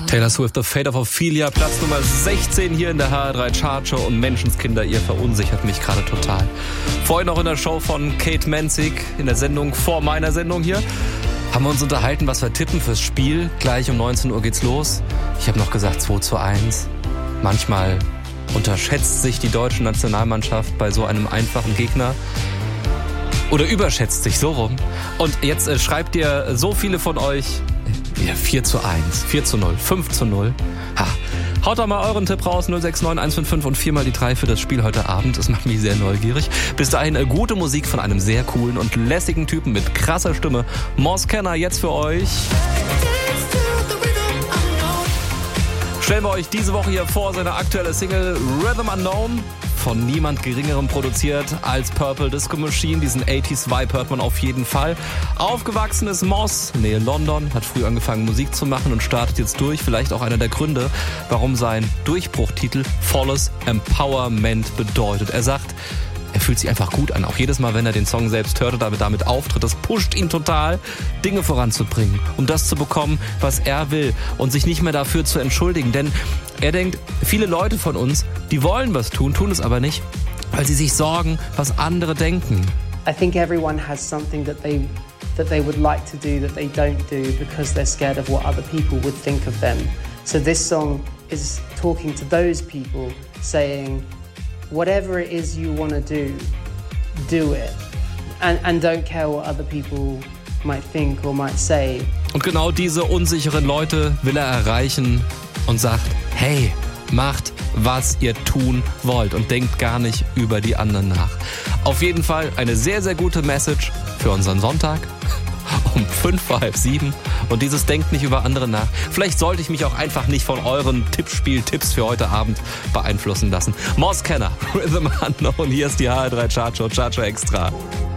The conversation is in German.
Taylor Swift, The Fate of Ophelia, Platz Nummer 16 hier in der HR3 Chartshow und Menschenskinder, ihr verunsichert mich gerade total. Vorhin noch in der Show von Kate Menzig, in der Sendung vor meiner Sendung hier, haben wir uns unterhalten, was wir tippen fürs Spiel. Gleich um 19 Uhr geht's los. Ich habe noch gesagt 2:1. Manchmal unterschätzt sich die deutsche Nationalmannschaft bei so einem einfachen Gegner. Oder überschätzt sich, so rum. Und jetzt schreibt ihr so viele von euch, ja, 4:1, 4:0, 5:0. Ha. Haut doch mal euren Tipp raus, 069 155 und 4 mal die 3 für das Spiel heute Abend. Das macht mich sehr neugierig. Bis dahin gute Musik von einem sehr coolen und lässigen Typen mit krasser Stimme. Moss Kenner jetzt für euch. Stellen wir euch diese Woche hier vor, seine aktuelle Single Rhythm Unknown. Von niemand Geringerem produziert als Purple Disco Machine. Diesen 80s-Vibe hört man auf jeden Fall. Aufgewachsen ist Moss, Nähe London, hat früh angefangen Musik zu machen und startet jetzt durch. Vielleicht auch einer der Gründe, warum sein Durchbruchtitel Volles Empowerment bedeutet. Er sagt, er fühlt sich einfach gut an. Auch jedes Mal, wenn er den Song selbst hört oder damit auftritt, das pusht ihn total, Dinge voranzubringen, um das zu bekommen, was er will und sich nicht mehr dafür zu entschuldigen. Denn er denkt, viele Leute von uns, die wollen was tun, tun es aber nicht, weil sie sich sorgen, was andere denken. I think everyone has something that they would like to do that they don't do because they're scared of what other people would think of them. So this song is talking to those people, saying, whatever it is you want to do it. And don't care what other people might think or might say. Und genau diese unsicheren Leute will er erreichen und sagt, hey, macht, was ihr tun wollt und denkt gar nicht über die anderen nach. Auf jeden Fall eine sehr, sehr gute Message für unseren Sonntag um 6:55. Und dieses Denkt nicht über andere nach. Vielleicht sollte ich mich auch einfach nicht von euren Tippspiel-Tipps für heute Abend beeinflussen lassen. Moss Kenner, Rhythm Unknown, hier ist die HR3 Chartshow, Chartshow Extra.